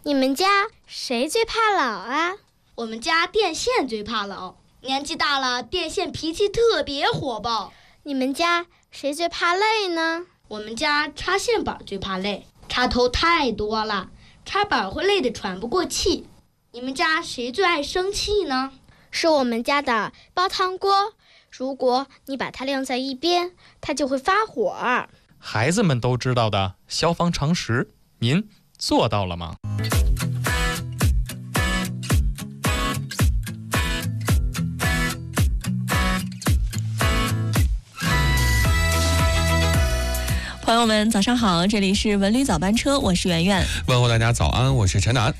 你们家谁最怕老啊？ 我们家电线最怕老，年纪大了，电线脾气特别火爆。 你们家谁最怕累呢？ 我们家插线板最怕累，插头太多了，插板会累得喘不过气。你们家谁最爱生气呢？ 是我们家的煲汤锅，如果你把它晾在一边，它就会发火。 孩子们都知道的消防常识，您做到了吗？ 朋友们早上好，这里是文旅早班车，我是圆圆。 问候大家早安，我是陈楠。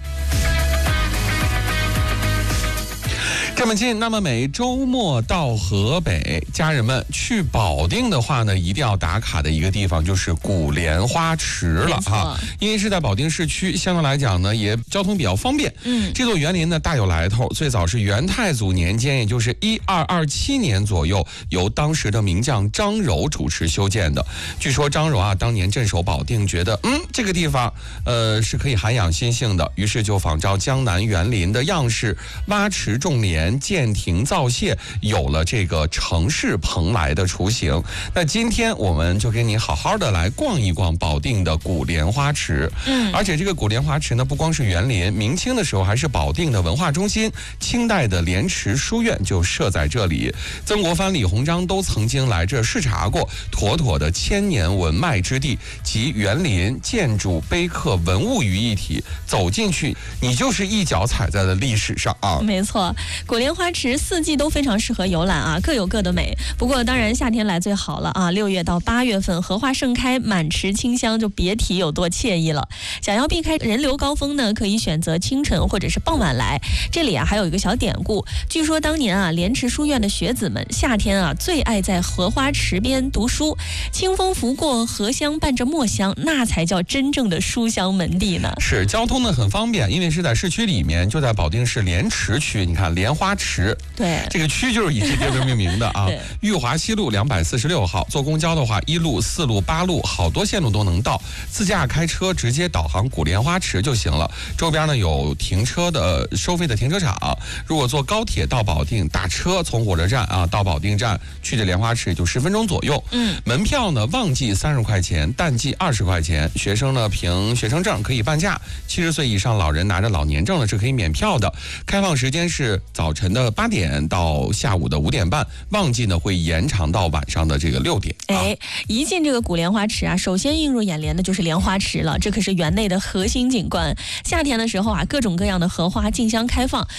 这么近那么美，周末到河北，家人们去保定的话呢，一定要打卡的一个地方就是古莲花池了哈。因为是在保定市区，相对来讲呢也交通比较方便。这座园林呢大有来头，最早是元太祖年间，也就是1227年左右，由当时的名将张柔主持修建的。据说张柔啊当年镇守保定，觉得这个地方是可以涵养心性的，于是就仿照江南园林的样式，挖池种莲，建亭造谢，有了这个城市蓬莱的雏形。那今天我们就给你好好的来逛一逛保定的古莲花池。而且这个古莲花池呢，不光是园林，明清的时候还是保定的文化中心，清代的莲池书院就设在这里。曾国藩、李鸿章都曾经来这视察过，妥妥的千年文脉之地，集园林、建筑、碑刻、文物于一体。走进去，你就是一脚踩在了历史上啊！ 没错，古莲花池四季都非常适合游览啊，各有各的美。不过当然夏天来最好了啊，6月到8月份荷花盛开，满池清香，就别提有多惬意了。想要避开人流高峰呢，可以选择清晨或者是傍晚来。这里啊还有一个小典故，据说当年啊莲池书院的学子们夏天啊最爱在荷花池边读书，清风拂过，荷香伴着墨香，那才叫真正的书香门第呢。 是，交通呢很方便，因为是在市区里面，就在保定市莲池区。你看莲花池， 对， 这个区就是以这地名命名的啊。裕华西路246号，坐公交的话，1路、4路、8路，好多线路都能到。自驾开车直接导航古莲花池就行了。周边呢有停车的收费的停车场。如果坐高铁到保定，打车从火车站啊到保定站去这莲花池也就10分钟左右。门票呢旺季30块钱，淡季20块钱。学生呢凭学生证可以半价，70岁以上老人拿着老年证呢是可以免票的。开放时间是早晨的8点到下午的5点半，旺季呢会延长到晚上的这个6点。 一进这个古莲花池啊，首先映入眼帘的就是莲花池了，这可是园内的核心景观。夏天的时候啊，各种各样的荷花竞相开放，